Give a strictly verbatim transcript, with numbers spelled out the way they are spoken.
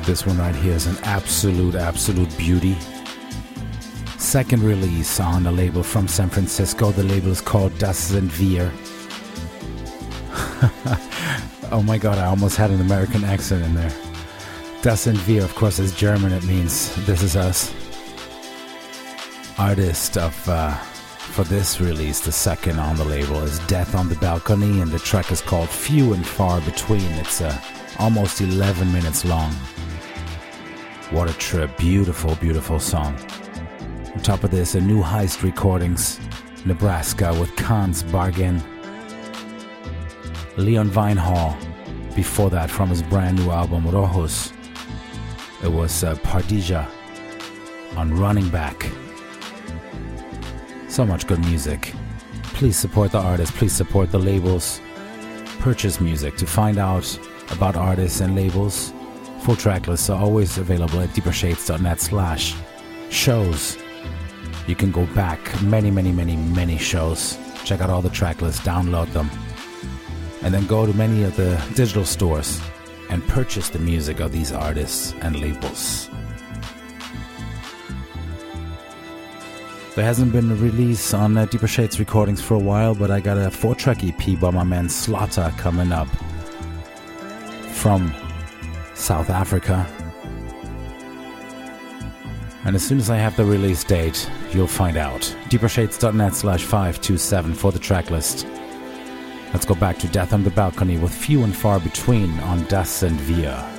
This one right here is an absolute, absolute beauty. Second release on the label from San Francisco. The label is called Das Sind Wir. Oh my god, I almost had an American accent in there. Das Sind Wir, of course, is German. It means this is us. Artist of uh, for this release, the second on the label, is Death on the Balcony, and the track is called Few and Far Between. It's uh, almost eleven minutes long. What a trip. Beautiful, beautiful song. On top of this, a new Heist Recordings, Nebraska with Khan's Bargain. Leon Vynehall, before that, from his brand new album Rojos. It was uh, Pardija on Running Back. So much good music. Please support the artists, please support the labels. Purchase music. To find out about artists and labels, full track lists are always available at deepershades.net slash shows. You can go back many, many, many, many shows. Check out all the track lists, download them. And then go to many of the digital stores and purchase the music of these artists and labels. There hasn't been a release on uh, Deeper Shades Recordings for a while, but I got a four-track E P by my man Slaughter coming up from South Africa. And as soon as I have the release date, you'll find out. deepershades.net slash 527 for the track list. Let's go back to Death on the Balcony with Few and Far Between on Das Sind Wir.